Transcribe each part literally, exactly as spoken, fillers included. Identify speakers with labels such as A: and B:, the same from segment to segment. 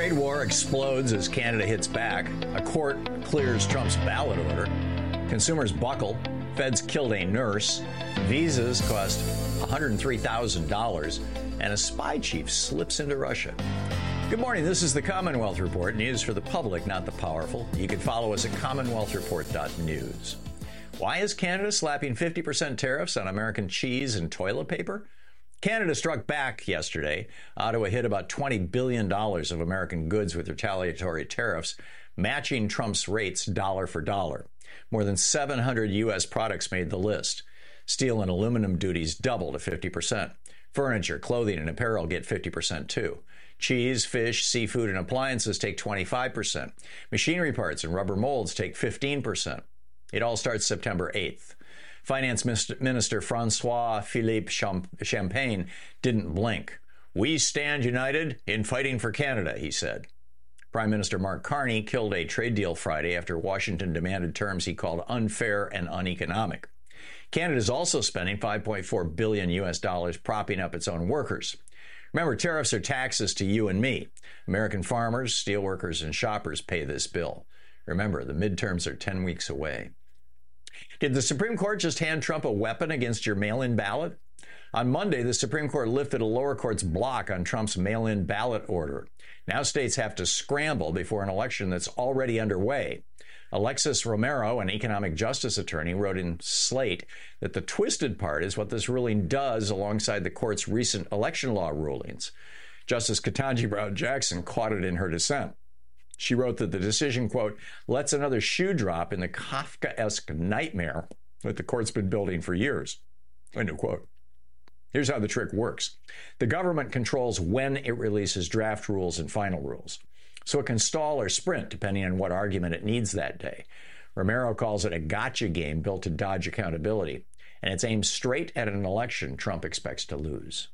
A: trade war explodes as Canada hits back. A court clears Trump's ballot order. Consumers buckle. Feds killed a nurse. Visas cost one hundred three thousand dollars. And a spy chief slips into Russia. Good morning. This is the Commonwealth Report, news for the public, not the powerful. You can follow us at commonwealth report dot news. Why is Canada slapping fifty percent tariffs on American cheese and toilet paper? Canada struck back yesterday. Ottawa hit about twenty billion dollars of American goods with retaliatory tariffs, matching Trump's rates dollar for dollar. More than seven hundred U S products made the list. Steel and aluminum duties double to fifty percent. Furniture, clothing, and apparel get fifty percent too. Cheese, fish, seafood, and appliances take twenty-five percent. Machinery parts and rubber molds take fifteen percent. It all starts September eighth. Finance Minister François-Philippe Champagne didn't blink. "We stand united in fighting for Canada," he said. Prime Minister Mark Carney killed a trade deal Friday after Washington demanded terms he called unfair and uneconomic. Canada is also spending five point four billion U S dollars propping up its own workers. Remember, tariffs are taxes to you and me. American farmers, steelworkers, and shoppers pay this bill. Remember, the midterms are ten weeks away. Did the Supreme Court just hand Trump a weapon against your mail-in ballot? On Monday, the Supreme Court lifted a lower court's block on Trump's mail-in ballot order. Now states have to scramble before an election that's already underway. Alexis Romero, an economic justice attorney, wrote in Slate that the twisted part is what this ruling does alongside the court's recent election law rulings. Justice Ketanji Brown Jackson caught it in her dissent. She wrote that the decision, quote, lets another shoe drop in the Kafkaesque nightmare that the court's been building for years, end of quote. Here's how the trick works. The government controls when it releases draft rules and final rules, so it can stall or sprint depending on what argument it needs that day. Romero calls it a gotcha game built to dodge accountability, and it's aimed straight at an election Trump expects to lose.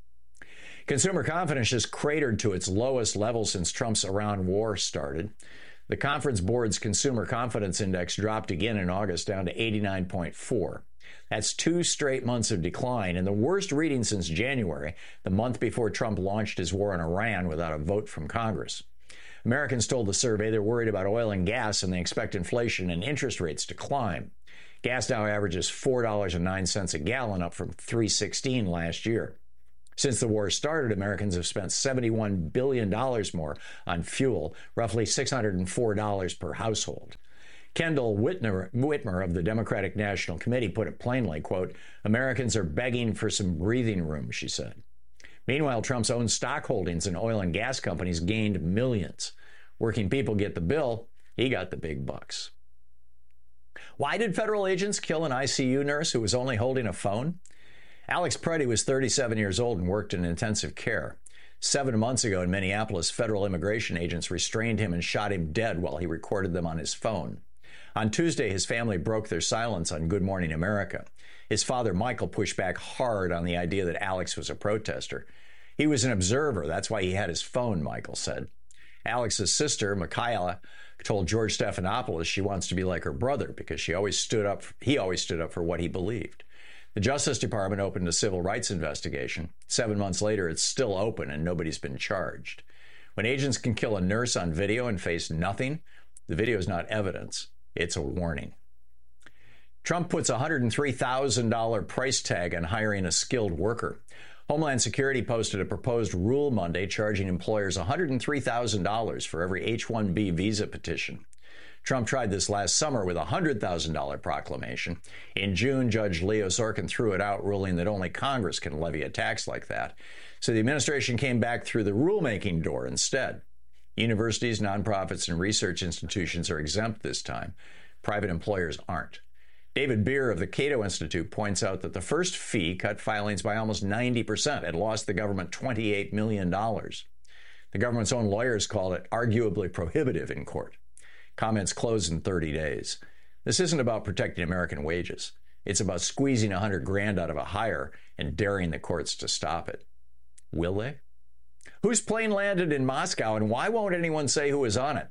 A: Consumer confidence has cratered to its lowest level since Trump's Iran war started. The Conference Board's Consumer Confidence Index dropped again in August down to eighty-nine point four. That's two straight months of decline and the worst reading since January, the month before Trump launched his war in Iran without a vote from Congress. Americans told the survey they're worried about oil and gas and they expect inflation and interest rates to climb. Gas now averages four dollars and nine cents a gallon, up from three dollars and sixteen cents last year. Since the war started, Americans have spent seventy-one billion dollars more on fuel, roughly six hundred four dollars per household. Kendall Whitmer, Whitmer of the Democratic National Committee put it plainly, quote, Americans are begging for some breathing room, she said. Meanwhile, Trump's own stock holdings in oil and gas companies gained millions. Working people get the bill. He got the big bucks. Why did federal agents kill an I C U nurse who was only holding a phone? Alex Preddy was thirty-seven years old and worked in intensive care. Seven months ago in Minneapolis, federal immigration agents restrained him and shot him dead while he recorded them on his phone. On Tuesday, his family broke their silence on Good Morning America. His father, Michael, pushed back hard on the idea that Alex was a protester. He was an observer. That's why he had his phone, Michael said. Alex's sister, Michaela, told George Stephanopoulos she wants to be like her brother because she always stood up. He always stood up for what he believed. The Justice Department opened a civil rights investigation. Seven months later, it's still open and nobody's been charged. When agents can kill a nurse on video and face nothing, the video is not evidence. It's a warning. Trump puts a one hundred three thousand dollars price tag on hiring a skilled worker. Homeland Security posted a proposed rule Monday charging employers one hundred three thousand dollars for every H one B visa petition. Trump tried this last summer with a one hundred thousand dollars proclamation. In June, Judge Leo Sorkin threw it out, ruling that only Congress can levy a tax like that. So the administration came back through the rulemaking door instead. Universities, nonprofits, and research institutions are exempt this time. Private employers aren't. David Beer of the Cato Institute points out that the first fee cut filings by almost ninety percent and lost the government twenty-eight million dollars. The government's own lawyers called it arguably prohibitive in court. Comments close in thirty days. This isn't about protecting American wages. It's about squeezing a hundred grand out of a hire and daring the courts to stop it. Will they? Whose plane landed in Moscow and why won't anyone say who was on it?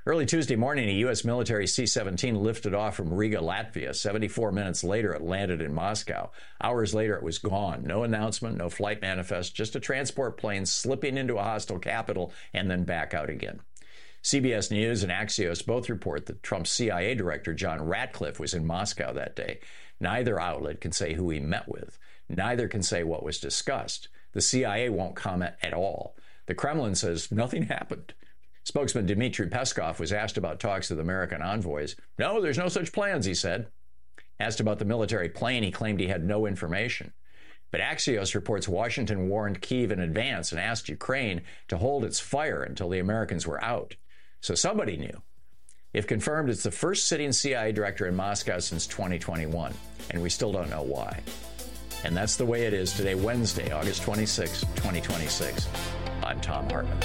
A: Early Tuesday morning, a U S military C seventeen lifted off from Riga, Latvia. seventy-four minutes later, it landed in Moscow. Hours later, it was gone. No announcement, no flight manifest, just a transport plane slipping into a hostile capital and then back out again. C B S News and Axios both report that Trump's C I A director, John Ratcliffe, was in Moscow that day. Neither outlet can say who he met with. Neither can say what was discussed. The C I A won't comment at all. The Kremlin says nothing happened. Spokesman Dmitry Peskov was asked about talks with American envoys. No, there's no such plans, he said. Asked about the military plane, he claimed he had no information. But Axios reports Washington warned Kyiv in advance and asked Ukraine to hold its fire until the Americans were out. So somebody knew. If confirmed, it's the first sitting C I A director in Moscow since twenty twenty-one, and we still don't know why. And that's the way it is today, Wednesday, August twenty-sixth, twenty twenty-six. I'm Thom Hartmann.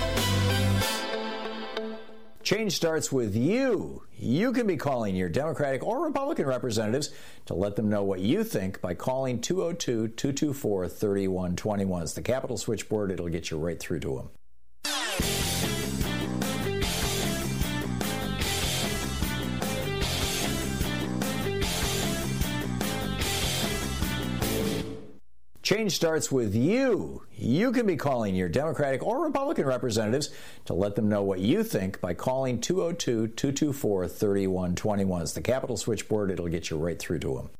A: Change starts with you. You can be calling your Democratic or Republican representatives to let them know what you think by calling two oh two, two two four, three one two one. It's the Capitol switchboard. It'll get you right through to them. Change starts with you. You can be calling your Democratic or Republican representatives to let them know what you think by calling two oh two, two two four, three one two one. It's the Capitol switchboard. It'll get you right through to them.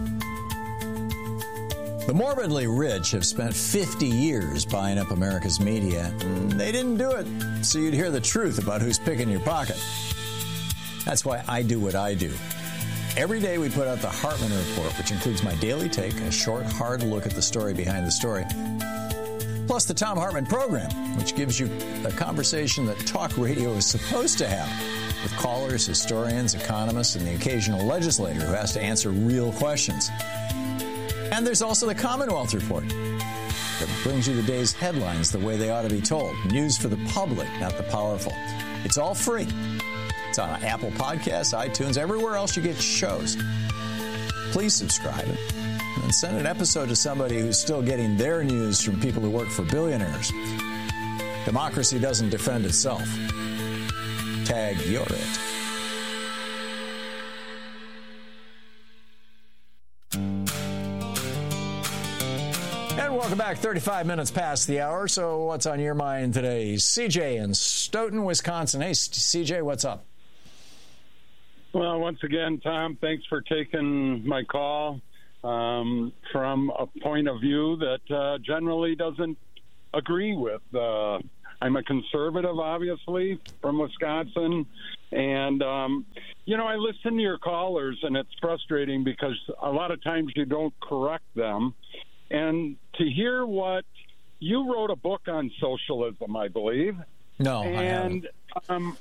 A: The morbidly rich have spent fifty years buying up America's media. They didn't do it so you'd hear the truth about who's picking your pocket. That's why I do what I do. Every day we put out the Hartmann Report, which includes my daily take, a short, hard look at the story behind the story, plus the Thom Hartmann Program, which gives you a conversation that talk radio is supposed to have, with callers, historians, economists, and the occasional legislator who has to answer real questions. And there's also the Commonwealth Report that brings you the day's headlines the way they ought to be told. News for the public, not the powerful. It's all free. It's on Apple Podcasts, iTunes, everywhere else you get shows. Please subscribe and send an episode to somebody who's still getting their news from people who work for billionaires. Democracy doesn't defend itself. Tag, you're it. And welcome back. thirty-five minutes past the hour. So what's on your mind today? C J in Stoughton, Wisconsin. Hey, C J, what's up?
B: Well, once again, Tom, thanks for taking my call um, from a point of view that uh, generally doesn't agree with. Uh, I'm a conservative, obviously, from Wisconsin. And, um, you know, I listen to your callers, and it's frustrating because a lot of times you don't correct them. And to hear what you wrote a book on socialism, I believe.
A: No,
B: and,
A: I haven't.
B: Um,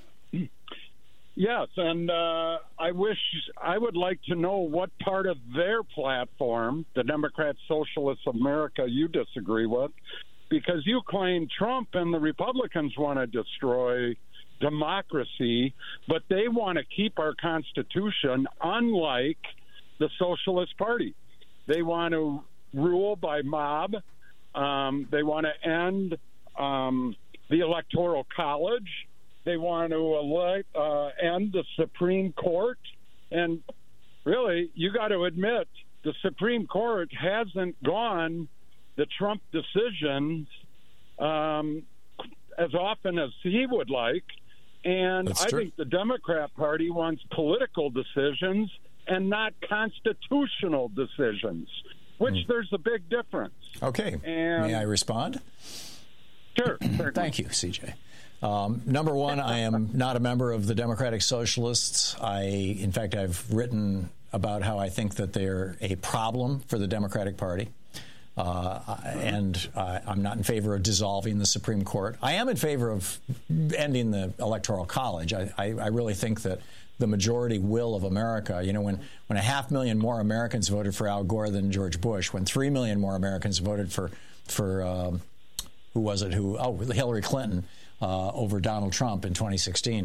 B: Yes, and uh, I wish I would like to know what part of their platform, the Democrat Socialists of America, you disagree with, because you claim Trump and the Republicans want to destroy democracy, but they want to keep our Constitution, unlike the Socialist Party. They want to rule by mob. Um, they want to end um, the Electoral College. They want to elect, uh, end the Supreme Court. And really, you got to admit, the Supreme Court hasn't gone the Trump decisions um, as often as he would like. And
A: That's
B: I
A: true.
B: think the Democrat Party wants political decisions and not constitutional decisions, which mm. there's a big difference.
A: Okay.
B: And
A: may I respond?
B: Sure.
A: Thank you, C J. Um, number one, I am not a member of the Democratic Socialists. I, in fact, I've written about how I think that they're a problem for the Democratic Party. Uh, and uh, I'm not in favor of dissolving the Supreme Court. I am in favor of ending the Electoral College. I, I, I really think that the majority will of America, you know, when, when a half million more Americans voted for Al Gore than George Bush, when three million more Americans voted for, for um, who was it, who, oh, Hillary Clinton, Uh, over Donald Trump in twenty sixteen.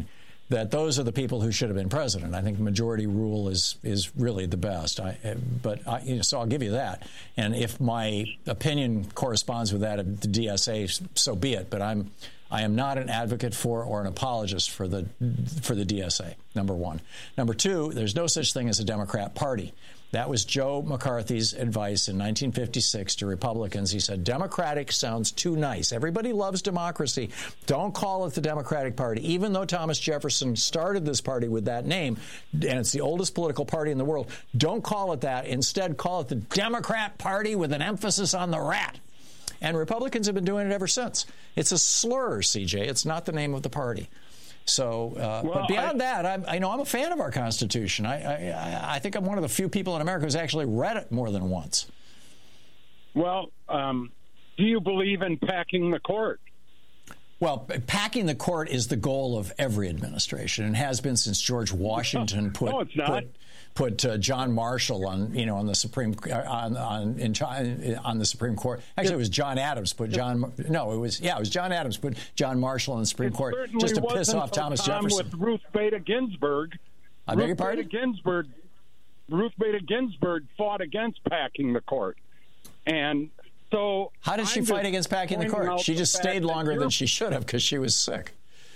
A: that those are the people who should have been president. I think majority rule is is really the best. I, but I, you know, so I'll give you that. And if my opinion corresponds with that of the D S A, so be it. But I'm I am not an advocate for or an apologist for the for the D S A. Number one. Number two, there's no such thing as a Democrat Party. That was Joe McCarthy's advice in nineteen fifty-six to Republicans. He said, Democratic sounds too nice. Everybody loves democracy. Don't call it the Democratic Party. Even though Thomas Jefferson started this party with that name, and it's the oldest political party in the world, don't call it that. Instead, call it the Democrat Party with an emphasis on the rat. And Republicans have been doing it ever since. It's a slur, C J. It's not the name of the party. So, uh, well, but beyond I, that, I'm, I know I'm a fan of our Constitution. I, I, I think I'm one of the few people in America who's actually read it more than once.
B: Well, um, do you believe in packing the court?
A: Well, packing the court is the goal of every administration, and has been since George Washington put
B: no, it's not.
A: put, put uh, John Marshall on, you know, on the Supreme on on in, on the Supreme Court. Actually, it was John Adams put John. No, it was yeah, it was John Adams put John Marshall on the Supreme
B: it
A: Court just to piss off Thomas Jefferson.
B: With Ruth Bader Ginsburg,
A: I
B: Ruth
A: beg your pardon?
B: Bader Ginsburg, Ruth Bader Ginsburg fought against packing the court, and. So
A: how did she
B: I'm
A: fight against packing the court? She just stayed longer than she should have because she was sick.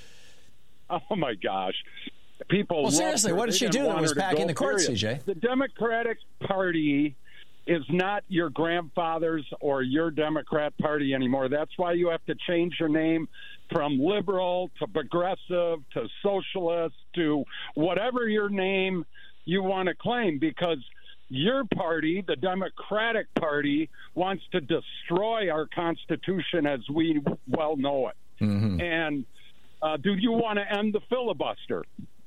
B: Oh, my gosh. People
A: well, seriously,
B: her.
A: what did
B: they
A: she do that was packing the court,
B: period.
A: C J?
B: The Democratic Party is not your grandfather's or your Democrat Party anymore. That's why you have to change your name from liberal to progressive to socialist to whatever your name you want to claim, because your party, the Democratic Party, wants to destroy our Constitution as we well know it. Mm-hmm. And uh, do you want to end the filibuster?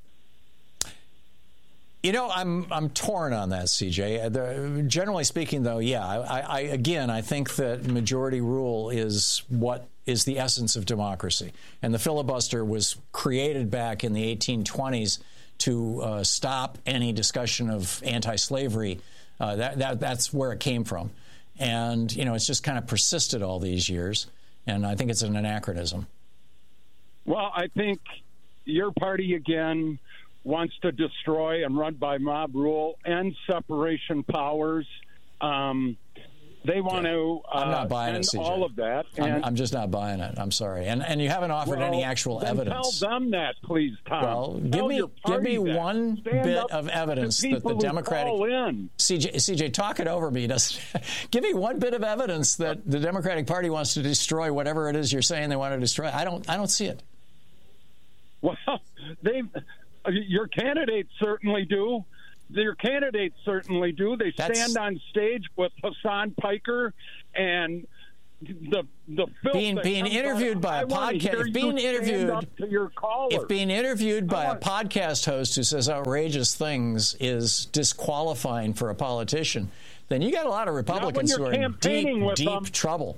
A: You know, I'm I'm torn on that, C J. The, generally speaking, though, yeah, I, I again, I think that majority rule is what is the essence of democracy. And the filibuster was created back in the eighteen twenties to uh, stop any discussion of anti-slavery. Uh, that, that that's where it came from. And, you know, it's just kind of persisted all these years. And I think it's an anachronism.
B: Well, I think your party, again, wants to destroy and run by mob rule and separation powers. Um, they want yeah. to uh,
A: I'm not buying
B: end
A: it, C J.
B: all of that.
A: And I'm, I'm just not buying it. I'm sorry. And and you haven't offered
B: well,
A: any actual
B: then
A: evidence.
B: Tell them that, please, Tom.
A: Well, give
B: tell
A: me give me
B: that.
A: one
B: Stand
A: bit of evidence that the Democratic C J C J talk it over me. Does give me one bit of evidence that the Democratic Party wants to destroy whatever it is you're saying they want to destroy. I don't I don't see it.
B: Well, they your candidates certainly do. Their candidates certainly do. They
A: That's,
B: stand on stage with Hassan Piker and the the filth
A: being being interviewed by a podcast. If being interviewed, if being interviewed by a podcast host who says outrageous things is disqualifying for a politician, then you got a lot of Republicans who are in deep deep them. trouble.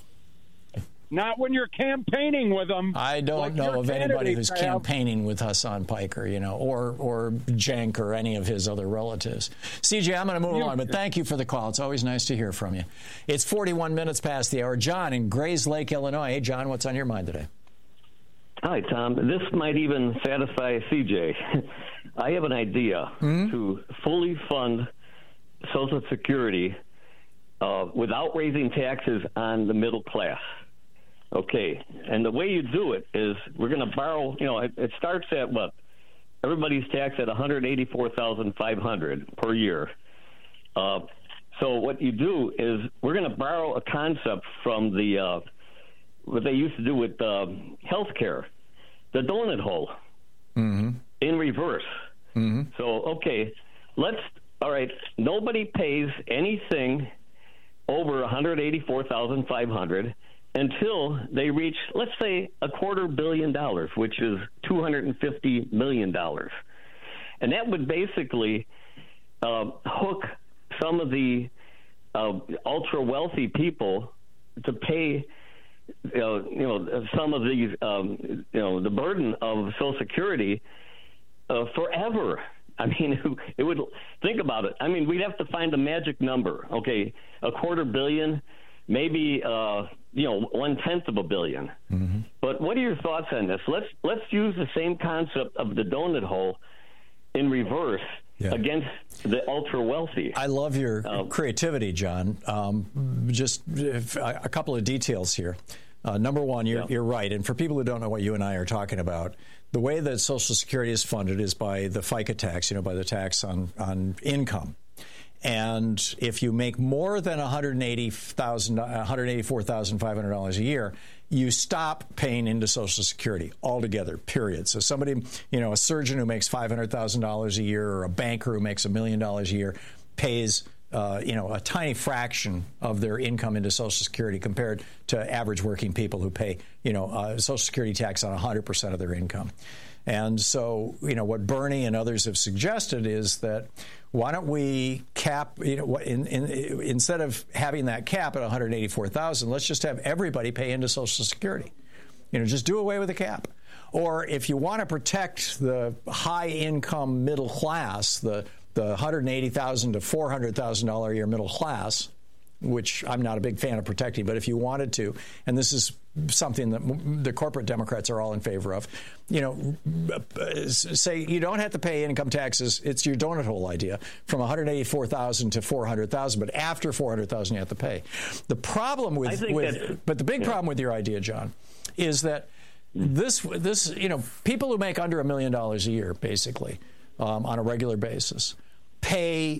B: Not when you're campaigning with them.
A: I don't
B: like
A: know of anybody who's
B: have.
A: campaigning with Hassan Piker, you know, or or Cenk or any of his other relatives. C J, I'm going to move
B: you,
A: along, but thank you for the call. It's always nice to hear from you. It's forty-one minutes past the hour. John in Grays Lake, Illinois. Hey, John, what's on your mind today?
C: Hi, Tom. This might even satisfy C J. I have an idea mm-hmm. to fully fund Social Security uh, without raising taxes on the middle class. Okay, and the way you do it is we're going to borrow, you know, it, it starts at what? Everybody's taxed at one hundred eighty-four thousand five hundred dollars per year. Uh, so what you do is we're going to borrow a concept from the, uh, what they used to do with uh, health care, the donut hole, mm-hmm. in reverse. Mm-hmm. So, okay, let's, all right, nobody pays anything over one hundred eighty-four thousand five hundred dollars until they reach, let's say, a quarter billion dollars, which is two hundred fifty million dollars. And that would basically uh, hook some of the uh, ultra-wealthy people to pay, uh, you know, some of these, um, you know, the burden of Social Security uh, forever. I mean, it would, think about it. I mean, we'd have to find a magic number. Okay, a quarter billion maybe uh, you know one tenth of a billion. Mm-hmm. But what are your thoughts on this? Let's let's use the same concept of the donut hole in reverse yeah. against the ultra wealthy.
A: I love your um, creativity, John. Um, just a, a couple of details here. Uh, number one, you're, yeah. you're right. And for people who don't know what you and I are talking about, the way that Social Security is funded is by the FICA tax, you know, by the tax on, on income. And if you make more than one hundred eighty thousand dollars, one hundred eighty-four thousand five hundred dollars a year, you stop paying into Social Security altogether, period. So somebody, you know, a surgeon who makes five hundred thousand dollars a year or a banker who makes a million dollars a year pays Uh, you know, a tiny fraction of their income into Social Security compared to average working people who pay, you know, uh, Social Security tax on one hundred percent of their income. And so, you know, what Bernie and others have suggested is that why don't we cap, you know, in, in, instead of having that cap at one hundred eighty-four thousand, let's just have everybody pay into Social Security. You know, just do away with the cap. Or if you want to protect the high income middle class, the the one hundred eighty thousand dollars to four hundred thousand dollars a year middle class, which I'm not a big fan of protecting, but if you wanted to, and this is something that the corporate Democrats are all in favor of, you know, say you don't have to pay income taxes. It's your donut hole idea from one hundred eighty-four thousand dollars to four hundred thousand dollars, but after four hundred thousand dollars you have to pay. The problem with, with but the big yeah. problem with your idea, John, is that this, this, you know, people who make under a million dollars a year, basically, um, on a regular basis, pay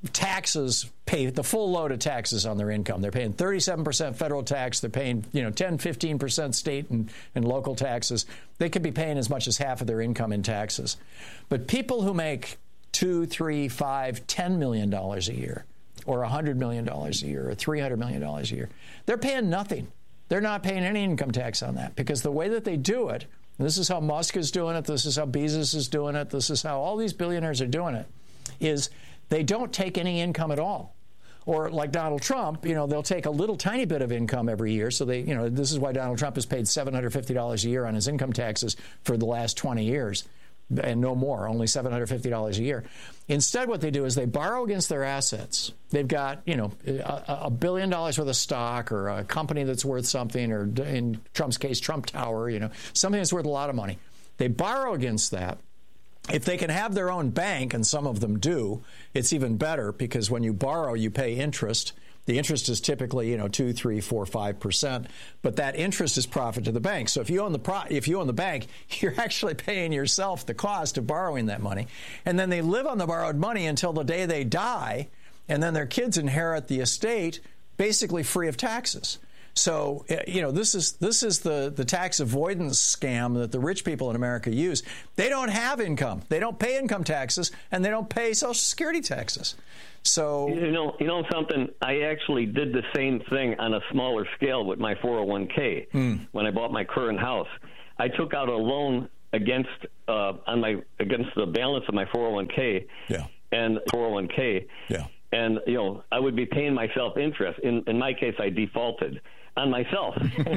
A: taxes, pay the full load of taxes on their income. They're paying thirty-seven percent federal tax. They're paying, you know, ten, fifteen percent state and, and local taxes. They could be paying as much as half of their income in taxes. But people who make two, three, five, ten million dollars a year, or a hundred million dollars a year, or three hundred million dollars a year, they're paying nothing. They're not paying any income tax on that, because the way that they do it, and this is how Musk is doing it, this is how Bezos is doing it, this is how all these billionaires are doing it, is they don't take any income at all. Or like Donald Trump, you know, they'll take a little tiny bit of income every year. So they, you know, this is why Donald Trump has paid seven hundred fifty dollars a year on his income taxes for the last twenty years, and no more, only seven hundred fifty dollars a year. Instead, what they do is they borrow against their assets. They've got, you know, a, a billion dollars worth of stock, or a company that's worth something, or in Trump's case, Trump Tower, you know, something that's worth a lot of money. They borrow against that. If they can have their own bank, and some of them do, it's even better, because when you borrow, you pay interest. The interest is typically, you know, two, three, four, five percent, but that interest is profit to the bank. So if you own the pro- if you own the bank, you're actually paying yourself the cost of borrowing that money, and then they live on the borrowed money until the day they die, and then their kids inherit the estate basically free of taxes. So, you know, this is this is the, the tax avoidance scam that the rich people in America use. They don't have income. They don't pay income taxes, and they don't pay Social Security taxes. So,
C: you know, you know something, I actually did the same thing on a smaller scale with my four oh one k mm. when I bought my current house. I took out a loan against uh, on my against the balance of my four oh one k
A: yeah.
C: and four oh one k.
A: Yeah.
C: And, you know, I would be paying myself interest. In in my case, I defaulted on myself.